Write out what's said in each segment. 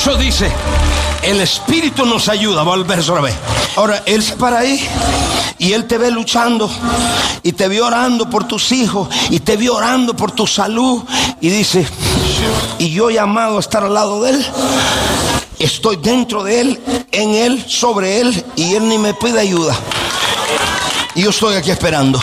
Eso dice, el Espíritu nos ayuda. Va al verso otra vez. Ahora, Él se para ahí y Él te ve luchando y te ve orando por tus hijos y te ve orando por tu salud y dice, y yo llamado a estar al lado de Él, estoy dentro de Él, en Él, sobre Él, y Él ni me pide ayuda y yo estoy aquí esperando.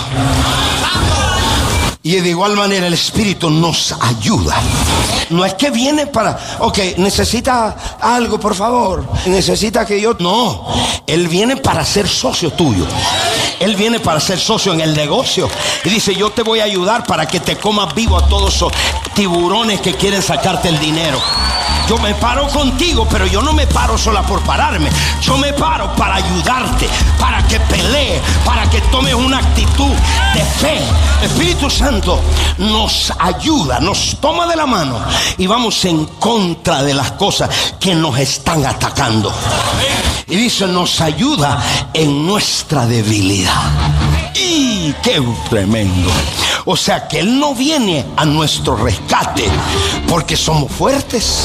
Y de igual manera el Espíritu nos ayuda. No es que viene para, ok, necesita algo, por favor, necesita que yo... No, Él viene para ser socio tuyo. Él viene para ser socio en el negocio. Y dice, yo te voy a ayudar para que te comas vivo a todos esos tiburones que quieren sacarte el dinero. Yo me paro contigo, pero yo no me paro sola por pararme. Yo me paro para ayudarte, para que pelees, para que tomes una actitud de fe. El Espíritu Santo nos ayuda, nos toma de la mano y vamos en contra de las cosas que nos están atacando. Y dice, nos ayuda en nuestra debilidad. ¡Y qué tremendo! O sea que Él no viene a nuestro rescate porque somos fuertes.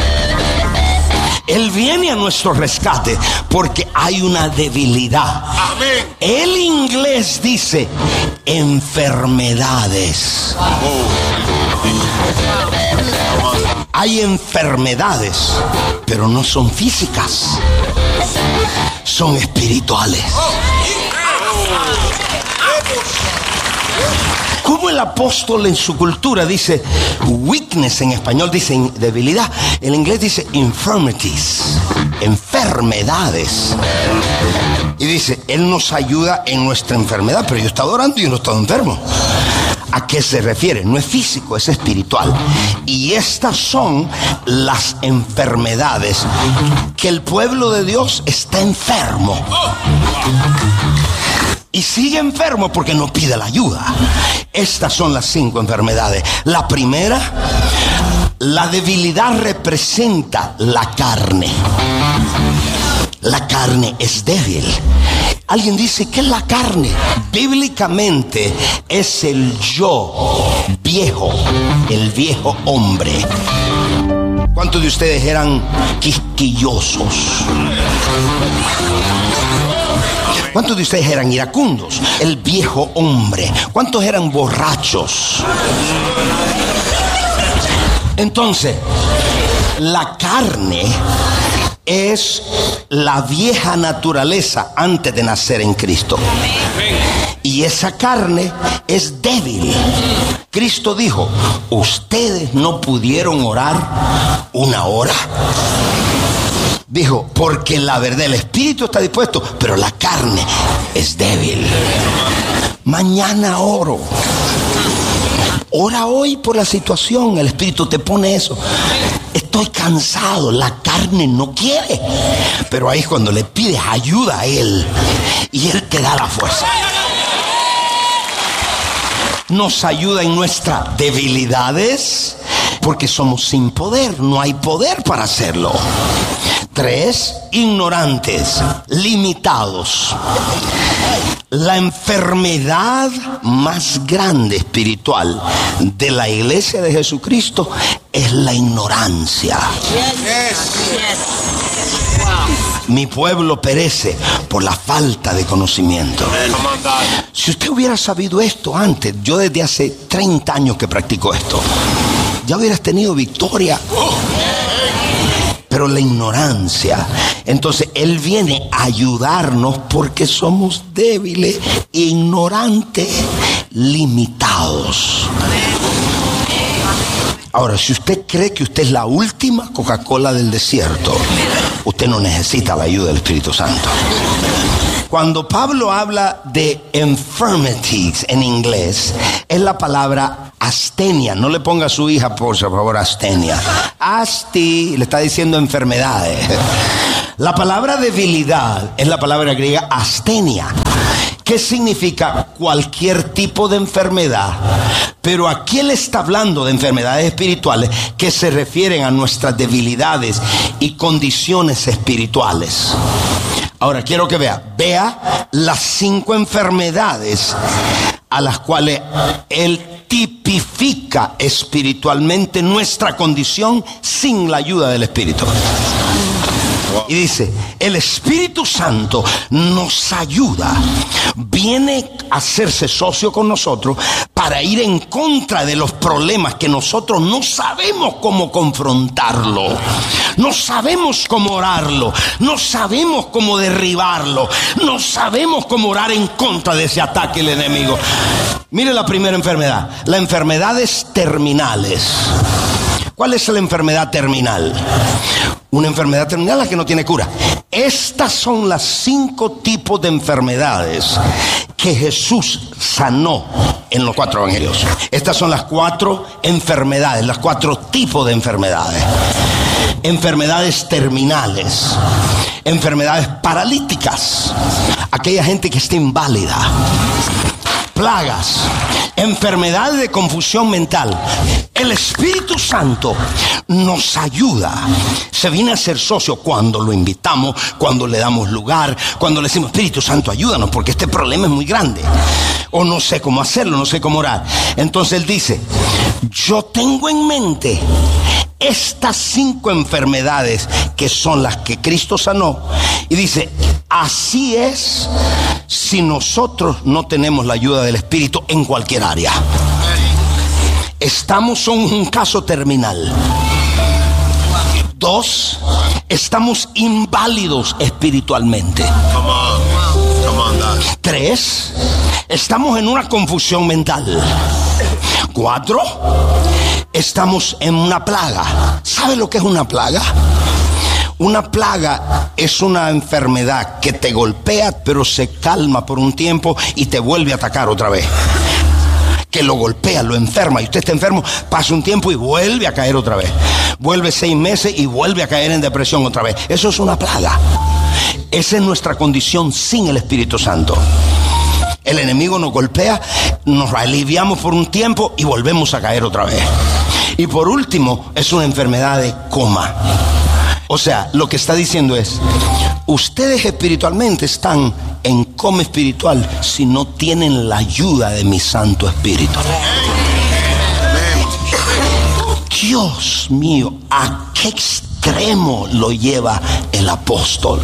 Él viene a nuestro rescate porque hay una debilidad. Amén. El inglés dice enfermedades. Hay enfermedades, pero no son físicas, son espirituales. Como el apóstol en su cultura dice weakness, en español dice debilidad, en inglés dice infirmities, enfermedades. Y dice, Él nos ayuda en nuestra enfermedad, pero yo he estado orando y yo no he estado enfermo. ¿A qué se refiere? No es físico, es espiritual. Y estas son las enfermedades que el pueblo de Dios está enfermo. Y sigue enfermo porque no pide la ayuda. Estas son las 5 enfermedades. La primera, la debilidad representa la carne. La carne es débil. Alguien dice, ¿qué es la carne? Bíblicamente es el yo viejo, el viejo hombre. ¿Cuántos de ustedes eran quisquillosos? ¿Cuántos de ustedes eran iracundos? El viejo hombre. ¿Cuántos eran borrachos? Entonces, la carne es la vieja naturaleza antes de nacer en Cristo. Y esa carne es débil. Cristo dijo, ustedes no pudieron orar 1 hora. Dijo, porque la verdad, el espíritu está dispuesto, pero la carne es débil. Mañana oro. Ora hoy por la situación, el espíritu te pone eso. Estoy cansado, la carne no quiere. Pero ahí es cuando le pides ayuda a Él y Él te da la fuerza. Nos ayuda en nuestras debilidades porque somos sin poder, no hay poder para hacerlo. 3, ignorantes, limitados. La enfermedad más grande espiritual de la iglesia de Jesucristo es la ignorancia. Mi pueblo perece por la falta de conocimiento. Si usted hubiera sabido esto antes, yo desde hace 30 años que practico esto, ya hubieras tenido victoria. Pero la ignorancia, entonces Él viene a ayudarnos porque somos débiles, ignorantes, limitados. Ahora, si usted cree que usted es la última Coca-Cola del desierto, usted no necesita la ayuda del Espíritu Santo. Cuando Pablo habla de infirmities en inglés, es la palabra astenia. No le ponga a su hija, por favor, astenia. Asti, le está diciendo enfermedades. La palabra debilidad es la palabra griega astenia, que significa cualquier tipo de enfermedad. Pero aquí él está hablando de enfermedades espirituales que se refieren a nuestras debilidades y condiciones espirituales. Ahora quiero que vea las 5 enfermedades a las cuales él tipifica espiritualmente nuestra condición sin la ayuda del Espíritu. Y dice, el Espíritu Santo nos ayuda, viene a hacerse socio con nosotros para ir en contra de los problemas que nosotros no sabemos cómo confrontarlo, no sabemos cómo orarlo, no sabemos cómo derribarlo, no sabemos cómo orar en contra de ese ataque del enemigo. Mire la primera enfermedad, las enfermedades terminales. ¿Cuál es la enfermedad terminal? Una enfermedad terminal la que no tiene cura. Estas son las 5 tipos de enfermedades que Jesús sanó en los 4 evangelios. Estas son las 4 enfermedades, las 4 tipos de enfermedades. Enfermedades terminales, enfermedades paralíticas, aquella gente que está inválida, plagas, enfermedades de confusión mental. El Espíritu Santo nos ayuda, se viene a ser socio cuando lo invitamos, cuando le damos lugar, cuando le decimos, Espíritu Santo, ayúdanos porque este problema es muy grande, o no sé cómo hacerlo, no sé cómo orar. Entonces él dice, yo tengo en mente estas 5 enfermedades que son las que Cristo sanó, y dice, así es si nosotros no tenemos la ayuda del Espíritu en cualquier área. Estamos en un caso terminal. 2, estamos inválidos espiritualmente. 3, estamos en una confusión mental. 4, estamos en una plaga. ¿Sabe lo que es una plaga? Una plaga es una enfermedad que te golpea, pero se calma por un tiempo y te vuelve a atacar otra vez. Que lo golpea, lo enferma, y usted está enfermo, pasa un tiempo y vuelve a caer otra vez. Vuelve 6 meses y vuelve a caer en depresión otra vez. Eso es una plaga. Esa es nuestra condición sin el Espíritu Santo. El enemigo nos golpea, nos aliviamos por un tiempo y volvemos a caer otra vez. Y por último, es una enfermedad de coma. O sea, lo que está diciendo es, ustedes espiritualmente están en coma espiritual si no tienen la ayuda de mi Santo Espíritu. Dios mío, ¿a qué extremo lo lleva el apóstol?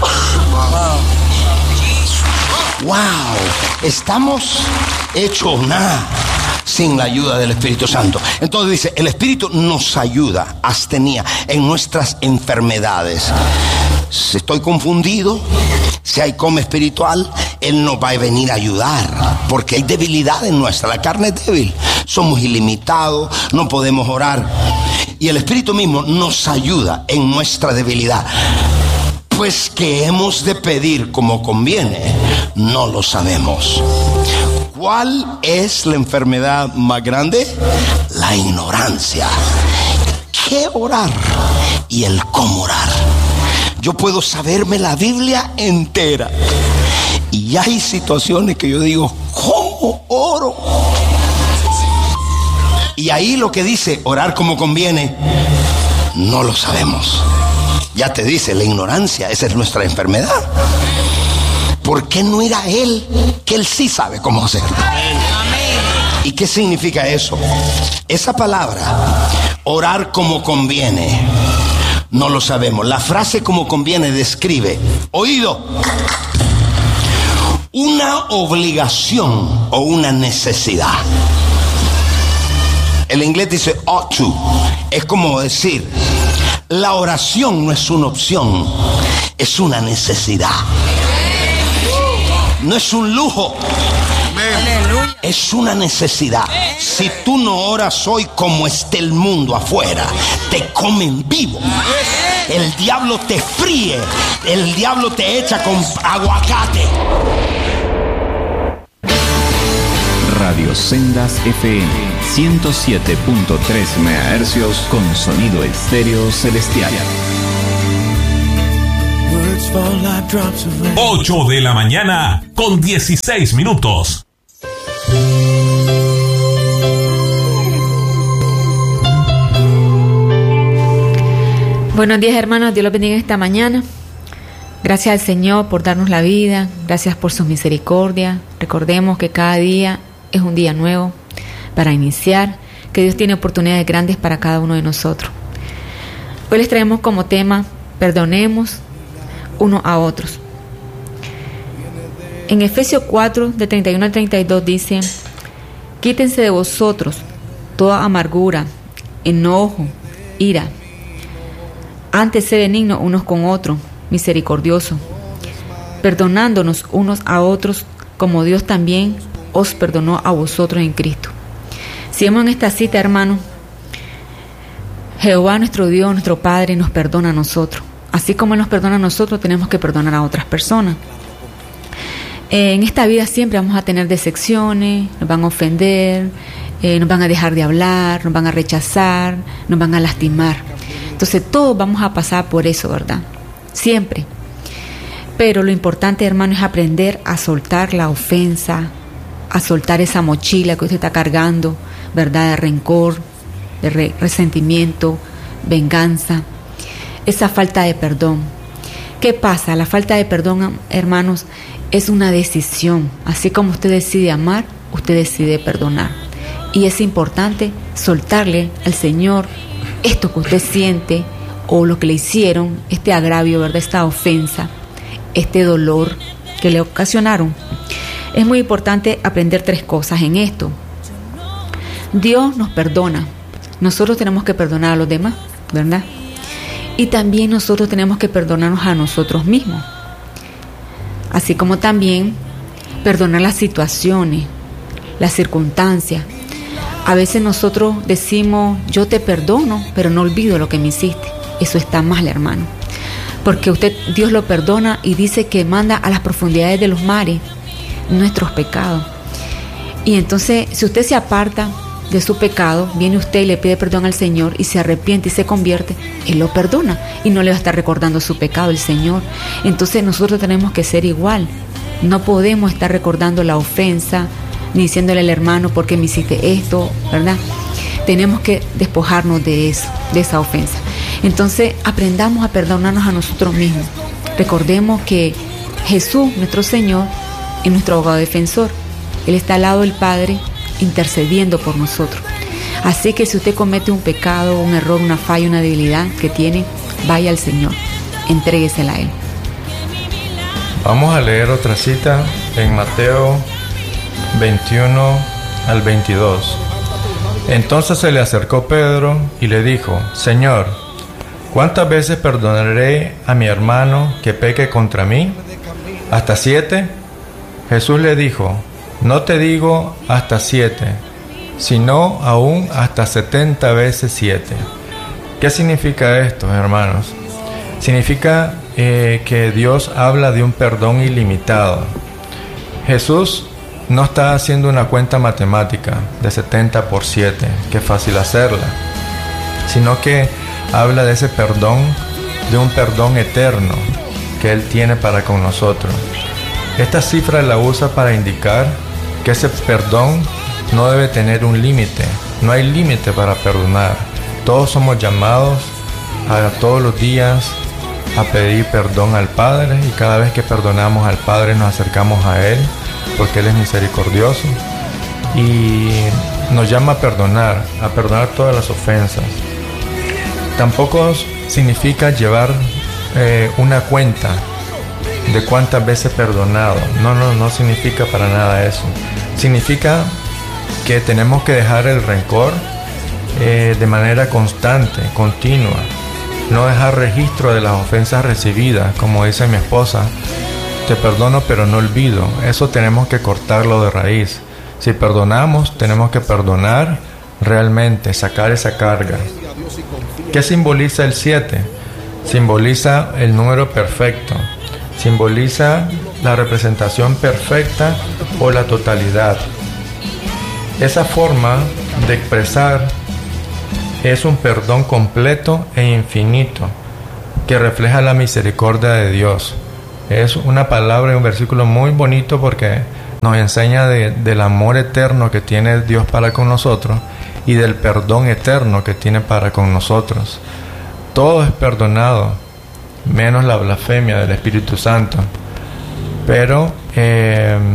Wow, estamos hechos nada sin la ayuda del Espíritu Santo. Entonces dice, el Espíritu nos ayuda, astenía, en nuestras enfermedades. Si estoy confundido, si hay coma espiritual, Él nos va a venir a ayudar, porque hay debilidad en nuestra, la carne es débil, somos ilimitados, no podemos orar, y el Espíritu mismo nos ayuda en nuestra debilidad. Pues que hemos de pedir como conviene, no lo sabemos. ¿Cuál es la enfermedad más grande? La ignorancia. ¿Qué orar? Y el cómo orar. Yo puedo saberme la Biblia entera, y hay situaciones que yo digo, ¿cómo oro? Y ahí lo que dice orar como conviene, no lo sabemos. Ya te dice, la ignorancia, esa es nuestra enfermedad. ¿Por qué no ir a Él? Que Él sí sabe cómo hacerlo. ¿Y qué significa eso? Esa palabra, orar como conviene, no lo sabemos. La frase como conviene describe, oído, una obligación o una necesidad. El inglés dice ought to. Es como decir, la oración no es una opción, es una necesidad. No es un lujo, es una necesidad. Si tú no oras hoy como esté el mundo afuera, te comen vivo. El diablo te fríe, el diablo te echa con aguacate. Radio Sendas FM 107.3 MHz con sonido estéreo celestial. 8 de la mañana con 16 minutos. Buenos días, hermanos, Dios los bendiga esta mañana. Gracias al Señor por darnos la vida, gracias por su misericordia. Recordemos que cada día es un día nuevo para iniciar que Dios tiene oportunidades grandes para cada uno de nosotros. Hoy les traemos como tema: perdonemos unos a otros. En Efesios 4, de 31 al 32 dice: quítense de vosotros toda amargura, enojo, ira. Antes sé benignos unos con otros, misericordiosos, perdonándonos unos a otros, como Dios también os perdonó a vosotros en Cristo. Si vemos en esta cita, hermanos, Jehová nuestro Dios, nuestro Padre, nos perdona a nosotros. Así como Él nos perdona a nosotros, tenemos que perdonar a otras personas. En esta vida siempre vamos a tener decepciones, nos van a ofender, nos van a dejar de hablar, nos van a rechazar, nos van a lastimar. Entonces todos vamos a pasar por eso, ¿verdad? Siempre. Pero lo importante, hermano, es aprender a soltar la ofensa, a soltar esa mochila que usted está cargando, ¿verdad? De rencor, de resentimiento, venganza, esa falta de perdón. ¿Qué pasa? La falta de perdón, hermanos, es una decisión. Así como usted decide amar, usted decide perdonar. Y es importante soltarle al Señor esto que usted siente o lo que le hicieron, este agravio, ¿verdad? Esta ofensa, este dolor que le ocasionaron. Es muy importante aprender 3 cosas en esto. Dios nos perdona. Nosotros tenemos que perdonar a los demás, ¿verdad? Y también nosotros tenemos que perdonarnos a nosotros mismos. Así como también perdonar las situaciones, las circunstancias. A veces nosotros decimos: yo te perdono, pero no olvido lo que me hiciste. Eso está mal, hermano. Porque Dios lo perdona y dice que manda a las profundidades de los mares nuestros pecados. Y entonces, si usted se aparta de su pecado, viene usted y le pide perdón al Señor y se arrepiente y se convierte, Él lo perdona y no le va a estar recordando su pecado el Señor. Entonces nosotros tenemos que ser igual. No podemos estar recordando la ofensa ni diciéndole al hermano: ¿por qué me hiciste esto? ¿Verdad? Tenemos que despojarnos de eso, de esa ofensa. Entonces aprendamos a perdonarnos a nosotros mismos. Recordemos que Jesús, nuestro Señor, es nuestro abogado defensor. Él está al lado del Padre intercediendo por nosotros. Así que si usted comete un pecado, un error, una falla, una debilidad que tiene, vaya al Señor, entréguesela a Él. Vamos a leer otra cita en Mateo 21 al 22. Entonces se le acercó Pedro y le dijo: Señor, ¿cuántas veces perdonaré a mi hermano que peque contra mí? ¿Hasta 7? Jesús le dijo: no te digo hasta 7, sino aún hasta 70 veces 7. ¿Qué significa esto, hermanos? Significa que Dios habla de un perdón ilimitado. Jesús no está haciendo una cuenta matemática de 70 por 7, que es fácil hacerla, sino que habla de ese perdón, de un perdón eterno que Él tiene para con nosotros. Esta cifra la usa para indicar que ese perdón no debe tener un límite. No hay límite para perdonar. Todos somos llamados a todos los días a pedir perdón al Padre, y cada vez que perdonamos al Padre nos acercamos a Él, porque Él es misericordioso y nos llama a perdonar todas las ofensas. Tampoco significa llevar una cuenta de cuántas veces perdonado. No significa para nada eso. Significa que tenemos que dejar el rencor de manera constante, continua. No dejar registro de las ofensas recibidas, como dice mi esposa: te perdono pero no olvido. Eso tenemos que cortarlo de raíz. Si perdonamos, tenemos que perdonar realmente, sacar esa carga. ¿Qué simboliza el 7? Simboliza el número perfecto. Simboliza la representación perfecta o la totalidad. Esa forma de expresar es un perdón completo e infinito que refleja la misericordia de Dios. Es una palabra y un versículo muy bonito porque nos enseña del amor eterno que tiene Dios para con nosotros y del perdón eterno que tiene para con nosotros. Todo es perdonado, menos la blasfemia del Espíritu Santo. Pero